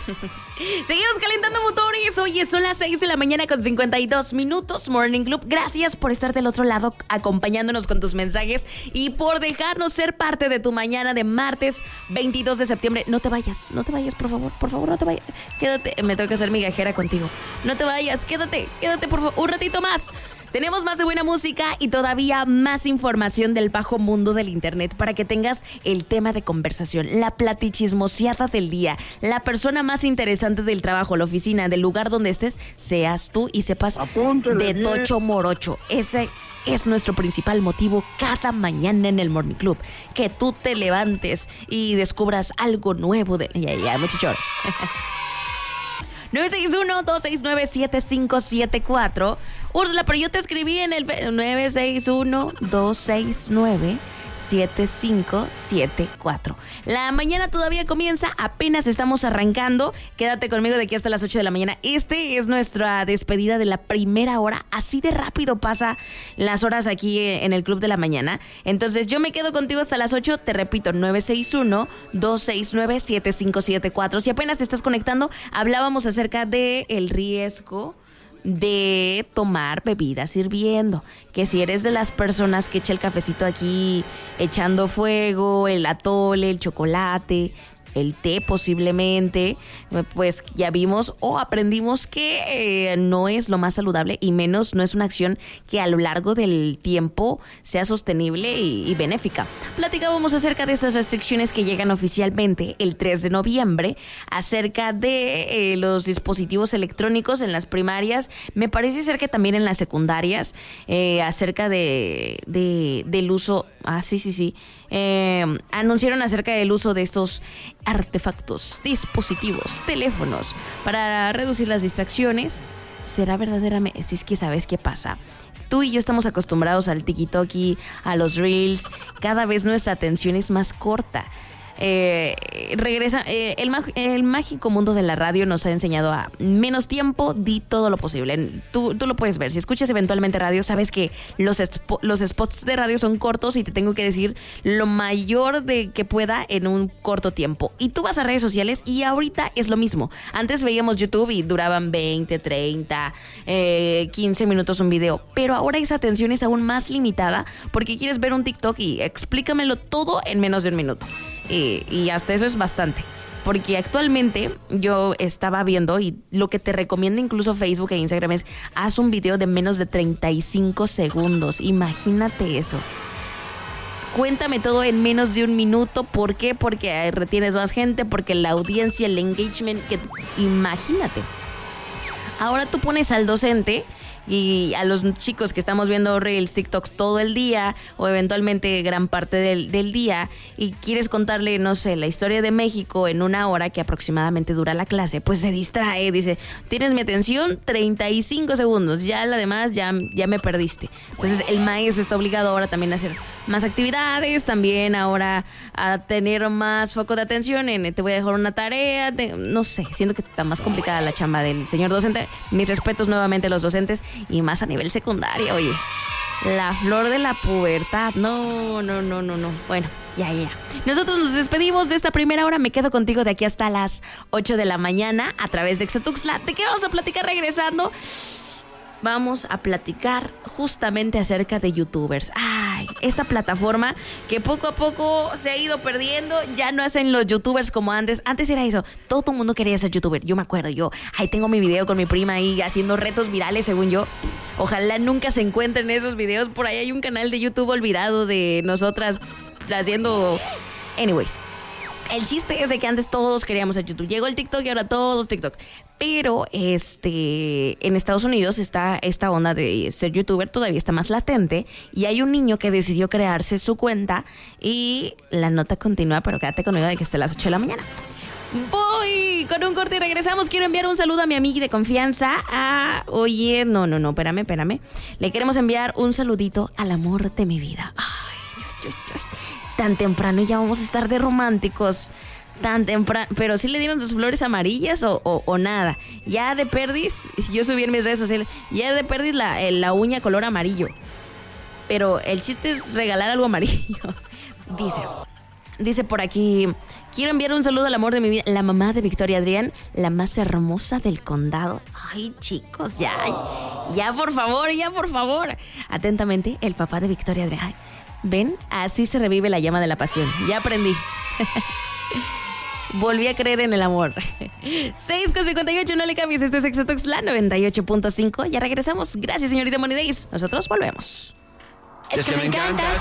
Seguimos calentando motores. Oye, son las 6 de la mañana con 52 minutos. Morning Club, gracias por estar del otro lado acompañándonos con tus mensajes y por dejarnos ser parte de tu mañana de martes 22 de septiembre. No te vayas, por favor, no te vayas. Quédate, me tengo que hacer migajera contigo. No te vayas, quédate por favor, un ratito más. Tenemos más de buena música y todavía más información del bajo mundo del internet para que tengas el tema de conversación, la platichismoseada del día, la persona más interesante del trabajo, la oficina, del lugar donde estés, seas tú y sepas de tocho morocho. Ese es nuestro principal motivo cada mañana en el Morning Club, que tú te levantes y descubras algo nuevo de... Ya, muchacho. 961-269-7574. Úrsula, pero yo te escribí en el 961-269-7574. La mañana todavía comienza, apenas estamos arrancando. Quédate conmigo de aquí hasta las 8 de la mañana. Este es nuestra despedida de la primera hora. Así de rápido pasa las horas aquí en el Club de la Mañana. Entonces yo me quedo contigo hasta las 8. Te repito, 961-269-7574. Si apenas te estás conectando, hablábamos acerca del riesgo de tomar bebidas hirviendo, que si eres de las personas que echa el cafecito aquí echando fuego, el atole, el chocolate, el té posiblemente, pues ya vimos o aprendimos que no es lo más saludable y menos no es una acción que a lo largo del tiempo sea sostenible y benéfica. Platicábamos acerca de estas restricciones que llegan oficialmente el 3 de noviembre, acerca de los dispositivos electrónicos en las primarias, me parece ser que también en las secundarias, acerca del uso, anunciaron acerca del uso de estos artefactos, dispositivos, teléfonos para reducir las distracciones. ¿Será verdaderamente? Si es que sabes qué pasa. Tú y yo estamos acostumbrados al tiki-toki, a los reels. Cada vez nuestra atención es más corta. El mágico mundo de la radio nos ha enseñado a menos tiempo, di todo lo posible. Tú lo puedes ver. Si escuchas eventualmente radio, sabes que los spots de radio son cortos y te tengo que decir lo mayor de que pueda en un corto tiempo. Y tú vas a redes sociales y ahorita es lo mismo. Antes veíamos YouTube y duraban 20, 30, 15 minutos un video. Pero ahora esa atención es aún más limitada porque quieres ver un TikTok y explícamelo todo en menos de un minuto. Y hasta eso es bastante, porque actualmente yo estaba viendo y lo que te recomienda incluso Facebook e Instagram es haz un video de menos de 35 segundos, imagínate eso. Cuéntame todo en menos de un minuto. ¿Por qué? Porque retienes más gente, porque la audiencia, el engagement, imagínate. Ahora tú pones al docente y a los chicos que estamos viendo Reels, TikToks todo el día o eventualmente gran parte del día y quieres contarle, no sé, la historia de México en una hora que aproximadamente dura la clase, pues se distrae, dice, tienes mi atención 35 segundos, ya la demás ya me perdiste. Entonces el maestro está obligado ahora también a hacer más actividades, también ahora a tener más foco de atención en te voy a dejar una tarea, no sé, siento que está más complicada la chamba del señor docente. Mis respetos nuevamente a los docentes y más a nivel secundario, oye, la flor de la pubertad, no. Bueno, ya. Nosotros nos despedimos de esta primera hora, me quedo contigo de aquí hasta las 8 de la mañana a través de Xetuxtla. ¿De qué vamos a platicar regresando? Vamos a platicar justamente acerca de YouTubers. Ay, esta plataforma que poco a poco se ha ido perdiendo. Ya no hacen los YouTubers como antes. Antes era eso, todo el mundo quería ser YouTuber. Yo me acuerdo, ahí tengo mi video con mi prima ahí haciendo retos virales, según yo. Ojalá nunca se encuentren esos videos. Por ahí hay un canal de YouTube olvidado de nosotras haciendo... Anyways, el chiste es de que antes todos queríamos ser YouTube. Llegó el TikTok y ahora todos TikTok. Pero en Estados Unidos está esta onda de ser youtuber, todavía está más latente. Y hay un niño que decidió crearse su cuenta. Y la nota continúa, pero quédate conmigo de que esté a las 8 de la mañana. Voy con un corte y regresamos. Quiero enviar un saludo a mi amiga de confianza. Oye, no, espérame. Le queremos enviar un saludito al amor de mi vida. Ay. Tan temprano y ya vamos a estar de románticos. Tan temprano, pero sí le dieron sus flores amarillas o nada. Ya de perdis, yo subí en mis redes sociales, ya de perdis la uña color amarillo. Pero el chiste es regalar algo amarillo. Dice, Dice por aquí, quiero enviar un saludo al amor de mi vida, la mamá de Victoria Adrián, la más hermosa del condado. Ay, chicos, ya por favor. Atentamente, el papá de Victoria Adrián. ¿Ven? Así se revive la llama de la pasión. Ya aprendí. Volví a creer en el amor. 6:58, no le cambies. Este es Exotuxtla 98.5. Ya regresamos. Gracias, señorita Monidays. Nosotros volvemos. Es que me encanta.